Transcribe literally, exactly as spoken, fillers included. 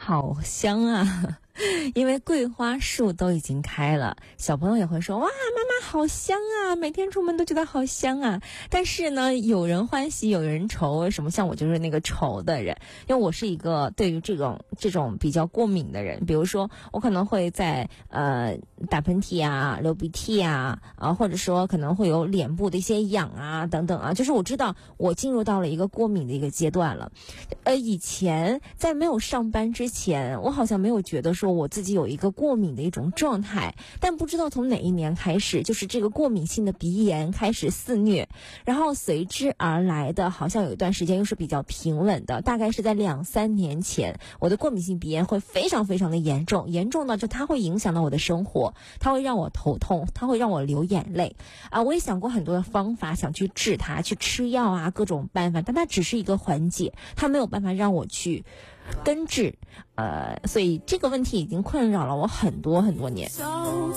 好香啊，因为桂花树都已经开了，小朋友也会说哇，妈妈好香啊，每天出门都觉得好香啊。但是呢，有人欢喜有人愁，为什么？像我就是那个愁的人，因为我是一个对于这种这种比较过敏的人，比如说我可能会在呃打喷嚏啊、流鼻涕啊啊，或者说可能会有脸部的一些痒啊等等啊，就是我知道我进入到了一个过敏的一个阶段了。呃，以前在没有上班之前，我好像没有觉得说我自己有一个过敏的一种状态，但不知道从哪一年开始，就是这个过敏性的鼻炎开始肆虐，然后随之而来的好像有一段时间又是比较平稳的，大概是在两三年前，我的过敏性鼻炎会非常非常的严重，严重到就它会影响到我的生活，它会让我头痛，它会让我流眼泪啊！我也想过很多的方法想去治它，去吃药啊，各种办法，但它只是一个缓解，它没有办法让我去根治，呃，所以这个问题已经困扰了我很多很多年。